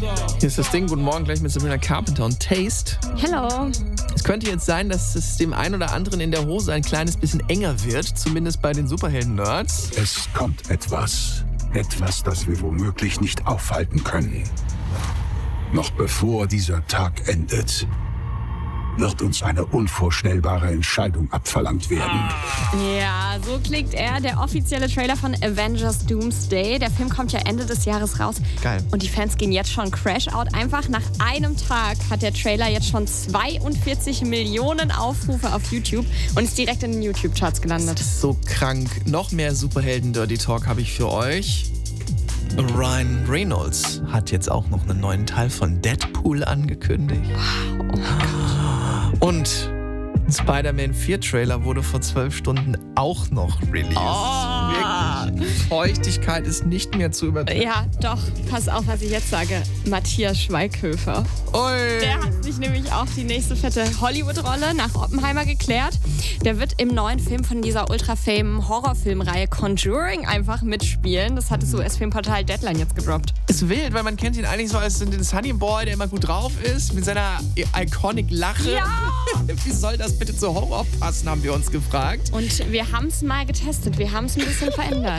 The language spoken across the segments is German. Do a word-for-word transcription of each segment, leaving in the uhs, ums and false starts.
Hier ist das Ding. Guten Morgen, gleich mit Sabrina Carpenter und Taste. Hello. Es könnte jetzt sein, dass es dem einen oder anderen in der Hose ein kleines bisschen enger wird, zumindest bei den Superhelden-Nerds. Es kommt etwas. Etwas, das wir womöglich nicht aufhalten können. Noch bevor dieser Tag endet, wird uns eine unvorstellbare Entscheidung abverlangt werden. Ja, so klingt er, der offizielle Trailer von Avengers Doomsday. Der Film kommt ja Ende des Jahres raus. Geil. Und die Fans gehen jetzt schon Crash-Out. Einfach nach einem Tag hat der Trailer jetzt schon zweiundvierzig Millionen Aufrufe auf YouTube und ist direkt in den YouTube-Charts gelandet. So krank. Noch mehr Superhelden-Dirty-Talk habe ich für euch. Ryan Reynolds hat jetzt auch noch einen neuen Teil von Deadpool angekündigt. Oh mein Gott. Und Spider-Man vier Trailer wurde vor zwölf Stunden auch noch released. Oh. Wirklich. Feuchtigkeit ist nicht mehr zu übertreffen. Ja, doch. Pass auf, was ich jetzt sage. Matthias Schweighöfer. Ui. Der hat sich nämlich auch die nächste fette Hollywood-Rolle nach Oppenheimer geklärt. Der wird im neuen Film von dieser ultra-famen Horrorfilmreihe Conjuring einfach mitspielen. Das hat das U S-Filmportal Deadline jetzt gedroppt. Ist wild, weil man kennt ihn eigentlich so als den Sunny Boy, der immer gut drauf ist, mit seiner iconic Lache. Ja! Wie soll das bitte zu Horror passen, haben wir uns gefragt. Und wir haben es mal getestet. Wir haben es ein bisschen verändert.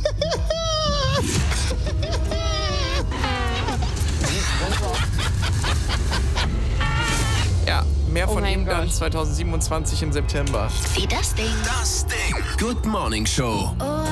Ja, mehr Oh von mein ihm dann Gott. zwanzig siebenundzwanzig im September. Wie das Ding. Das Ding. Good Morning Show. Oh